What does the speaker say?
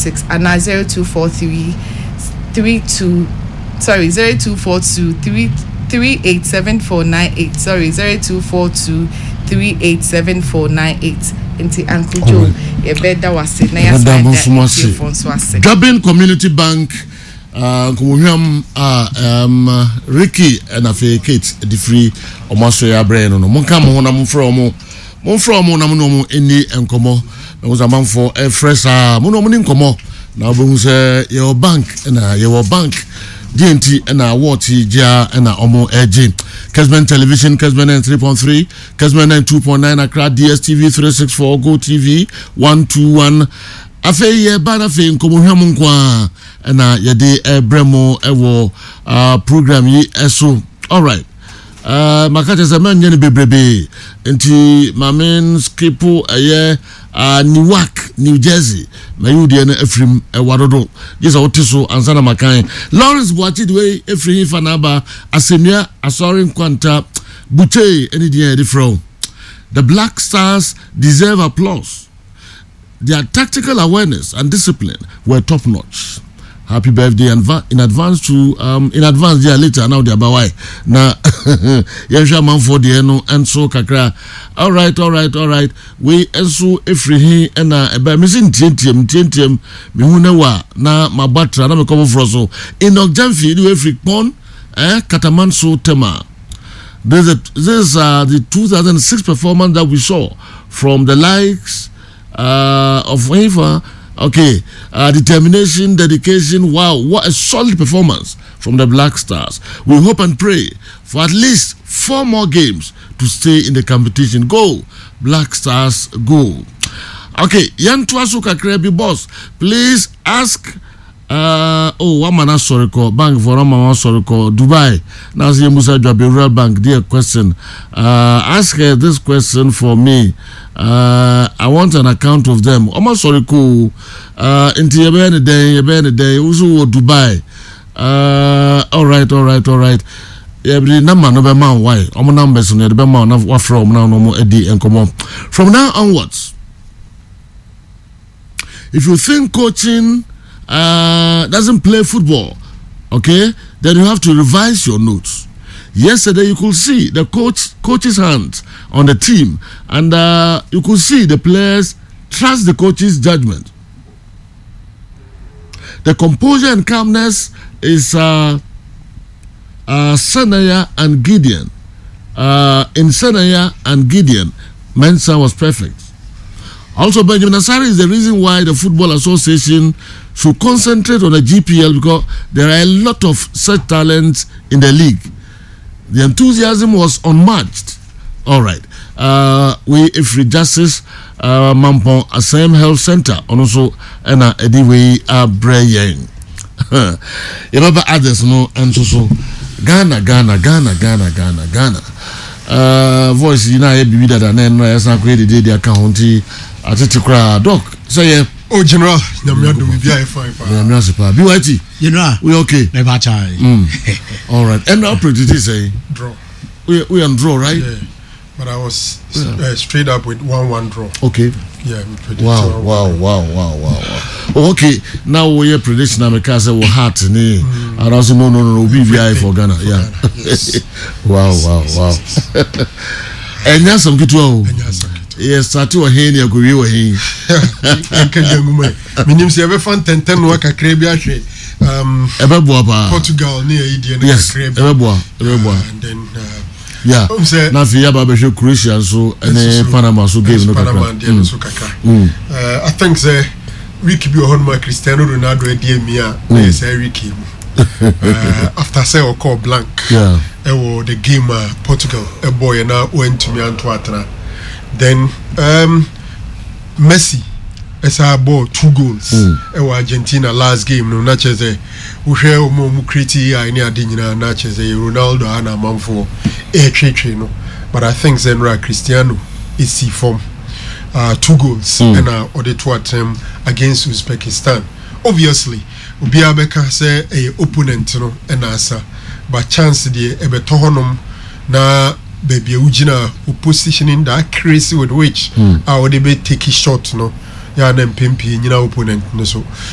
0242 and 0242 387498. Sorry, 0242 387498. Into Uncle Joe, a better was it. Gabin Community Bank, Ricky and a fake Kate, the free or Master Brain. Moncam, Monam from Namuno, any and Como. There was a man for a fresh Monomonin Como. Now, your bank and your bank. DNT and a Watty Jar and a Omo Edging. Kesman Television, Kesman 3.3, Kesman 2.9, Accra, DSTV 364, Go TV 121. Afe bana fe nkomohwam kwa na yede ebremo ewo program yi eso. All right. Makata zaman nyene bebrebe nti mamen skipo Newark, New Jersey. Mayudi na Efrim Wadodo. Yes, Otiso ansana makan. Lawrence Boachi the way Efrim Fanaba Asemia Asorin Kwanta Buche any day different. The Black Stars deserve applause. Their tactical awareness and discipline were top notch. Happy birthday in advance to yeah later now they are na yesha man for the no and so kakra. All right we enso efrihi na eba missing tientiem me hu na wa na mabatra na me come for so in Ogjamfi the Afripon Katamanso Tema. This is the 2006 performance that we saw from the likes of FIFA. Okay, determination, dedication. Wow, what a solid performance from the Black Stars. We hope and pray for at least 4 more games to stay in the competition. Go, Black Stars, go. Okay, Yan Tuasuka Krebi boss, please ask. Wamana Soriko Bank for Ramana Soriko Dubai. Nazi Musa Jabi Rural Bank. Dear question, ask her this question for me. I want an account of them. Oma Soriko, into your day, Uzu Dubai. All right. Every number no be man why? Omo numbers on the be man na from now no more Eddie and come on. From now onwards, if you think coaching doesn't play football, okay, then you have to revise your notes. Yesterday you could see the coach's hands on the team, and you could see the players trust the coach's judgment. The composure and calmness is Sanaya and Gideon. In Sanaya and Gideon, Mensah was perfect. Also, Benjamin Asari is the reason why the Football Association should concentrate on the GPL, because there are a lot of such talents in the league. The enthusiasm was unmatched. All right. If we justice Mampong Asem Health Center, and also anyway Brayen. You know, but others no, and so Ghana. Voice, you know, be that and then I sang created the account. I think to cry, doc. So yeah. Oh, General, BYT. You know, we okay. Never try. All right. And now pretty say draw. We on draw, right? Yeah. But I was straight up with 1-1 draw. Okay. Yeah. Wow. Okay. Now we are prediction. I'm a cast of heart. And also no. BVI for Ghana. Yeah. Yes. Wow. And that's some good. Yes, Satu Hen, you agree with him. Minim se ever fan 10 work a Caribbean. Portugal near Indian. Yes, and then yeah. Now if you have Croatia so and Panama so game no Panama and so kaka. I think the Ricky be on my Cristiano Ronaldo e die mia say Ricky. After say or call blank. Yeah. The game Portugal a boy now went to me and to then Messi as I bought 2 goals. Argentina last game no na cheze we share mo create any adinina na cheze Ronaldo and a man for no. But I think Zenra Cristiano is C form 2 goals and order to attempt against Uzbekistan. Obviously Obiabeka say a opponent no and answer but chance the ebetohonom na baby ujina positioning that accuracy with which I would be take a shot no ya na mpempi nyina opponent no so